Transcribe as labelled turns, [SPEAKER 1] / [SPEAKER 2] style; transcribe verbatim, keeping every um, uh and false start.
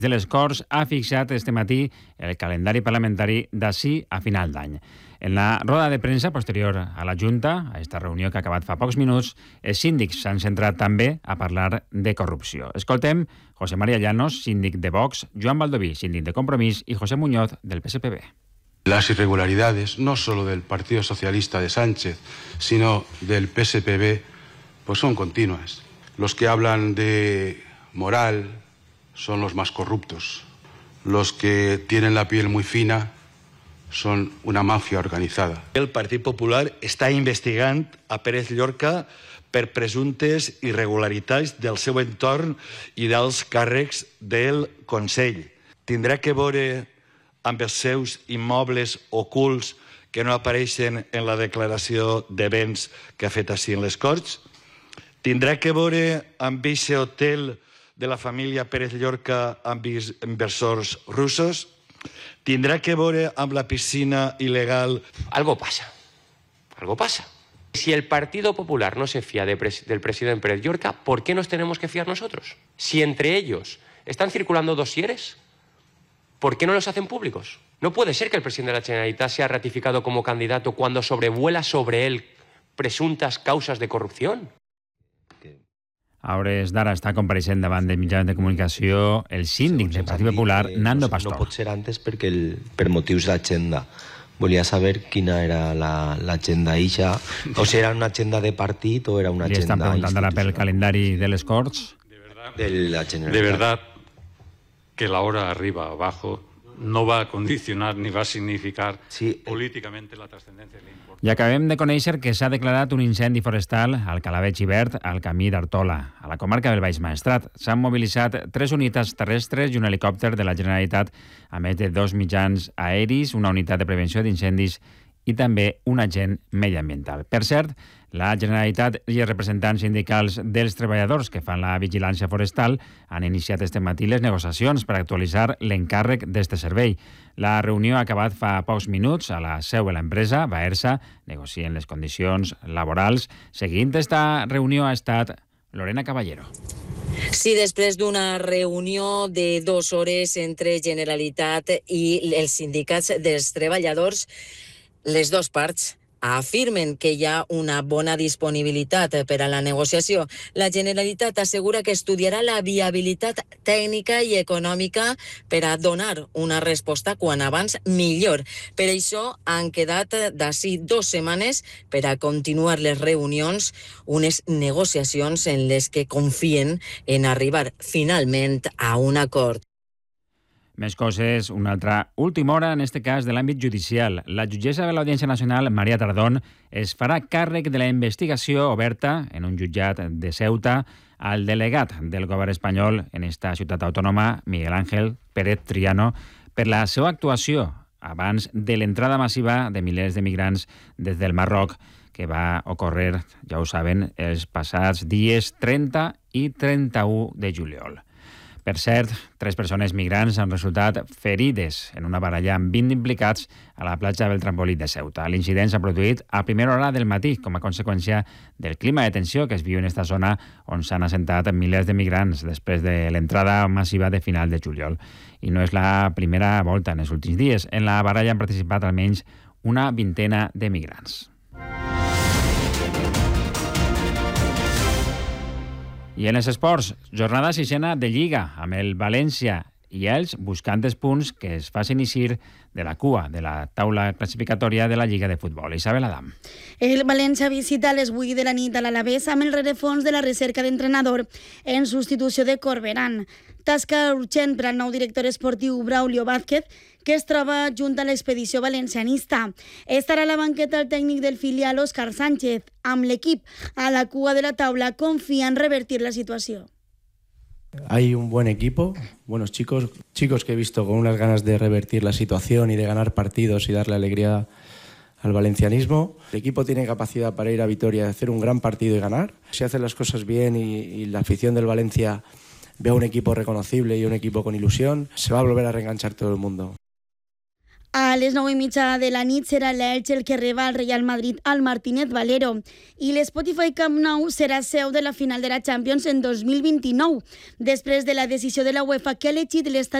[SPEAKER 1] de les Corts ha fixat este matí el calendari parlamentari d'ací a final d'any. En la roda de premsa posterior a la Junta, a esta reunió que ha acabat fa pocs minuts, els síndics s'han centrat també a parlar de corrupció. Escoltem José María Llanos, síndic de Vox, Joan Baldoví, síndic de Compromís, i José Muñoz, del P S P B.
[SPEAKER 2] Las irregularidades, no solo del Partido Socialista de Sánchez, sino del P S P B, pues son continuas. Los que hablan de moral son los más corruptos. Los que tienen la piel muy fina son una mafia organizada.
[SPEAKER 3] El Partit Popular està investigant a Pérez Llorca per presumptes irregularitats del seu entorn i dels càrrecs del Consell. Tindrà que veure amb els seus immobles ocults que no apareixen en la declaració de béns que ha fet així en les Corts? Tindrà que veure amb aquest hotel de la família Pérez Llorca amb inversors russos? Tindrà que veure amb la piscina ilegal?
[SPEAKER 4] Algo pasa, algo pasa. Si el Partido Popular no se fía de pres- del presidente Pérez Llorca, ¿por qué nos tenemos que fiar nosotros? Si entre ellos están circulando dosieres, ¿por qué no los hacen públicos? No puede ser que el presidente de la Generalitat sea ratificado como candidato cuando sobrevuela sobre él presuntas causas de corrupción.
[SPEAKER 1] A hores d'ara està compareixent davant de mitjans de comunicació el síndic del Partit Popular, Nando Pastor.
[SPEAKER 5] No pot ser antes perquè el, per motius d'agenda. Volia saber quina era l'agenda ixa, o si era una agenda de partit o era una
[SPEAKER 1] Li estan
[SPEAKER 5] agenda
[SPEAKER 1] preguntant ara pel calendari de les Corts.
[SPEAKER 5] de la Generalitat.
[SPEAKER 6] De verdad que la hora arriba abajo no va a condicionar ni va a significar
[SPEAKER 5] Sí.
[SPEAKER 6] políticamente la trascendencia y la importancia.
[SPEAKER 1] I acabem de conèixer que s'ha declarat un incendi forestal al Calaveig i Verd, al camí d'Artola, a la comarca del Baix Maestrat. S'han mobilitzat tres unitats terrestres i un helicòpter de la Generalitat, a més de dos mitjans aeris, una unitat de prevenció d'incendis i també un agent mediambiental. Per cert, la Generalitat i els representants sindicals dels treballadors que fan la vigilància forestal han iniciat este matí les negociacions per actualitzar l'encàrrec d'este servei. La reunió ha acabat fa pocs minuts a la seu de l'empresa, Baersa, negocien les condicions laborals. Seguint esta reunió ha estat Lorena Caballero.
[SPEAKER 7] Sí, després d'una reunió de dues hores entre Generalitat i els sindicats dels treballadors, les dues parts afirmen que hi ha una bona disponibilitat per a la negociació. La Generalitat assegura que estudiarà la viabilitat tècnica i econòmica per a donar una resposta quan abans millor. Per això han quedat d'ací dues setmanes per a continuar les reunions, unes negociacions en les que confien en arribar finalment a un acord.
[SPEAKER 1] Més coses, una altra última hora, en este cas de l'àmbit judicial. La jutgessa de l'Audiència Nacional, Maria Tardón, es farà càrrec de la investigació oberta en un jutjat de Ceuta al delegat del govern espanyol en esta ciutat autònoma, Miguel Ángel Pérez Triano, per la seva actuació abans de l'entrada massiva de milers de migrants des del Marroc, que va ocórrer, ja ho saben, els passats dies trenta i trenta-u de juliol. Per cert, tres persones migrants han resultat ferides en una baralla amb vint implicats a la platja del Trampolí de Ceuta. L'incident s'ha produït a primera hora del matí com a conseqüència del clima de tensió que es viu en esta zona on s'han assentat milers de migrants després de l'entrada massiva de final de juliol. I no és la primera volta en els últims dies. En la baralla han participat almenys una vintena de migrants. I en els esports, jornada sisena de Lliga, amb el València i ells buscant els punts que es facin eixir de la cua de la taula classificatòria de la Lliga de Futbol. Isabel Adam.
[SPEAKER 8] El València visita a les vuit de la nit a l'Alavés amb el rerefons de la recerca d'entrenador en substitució de Corberán. Tasca urgent per al nou director esportiu Braulio Vázquez, que es troba junt a l'expedició valencianista. Estarà a la banqueta el tècnic del filial Òscar Sánchez. Amb l'equip a la cua de la taula confia en revertir la situació.
[SPEAKER 9] Hay un buen equipo, buenos chicos, chicos que he visto con unas ganas de revertir la situación y de ganar partidos y darle alegría al valencianismo. El equipo tiene capacidad para ir a Vitoria, hacer un gran partido y ganar. Si hacen las cosas bien y, y la afición del Valencia ve a un equipo reconocible y un equipo con ilusión, se va a volver a reenganchar todo el mundo.
[SPEAKER 8] A les nou i mitja de la nit serà l'Elche el que reba el Real Madrid al Martínez Valero i l'Spotify Camp Nou serà seu de la final de la Champions en dos mil vint-i-nou, després de la decisió de la UEFA que ha elegit l'estadi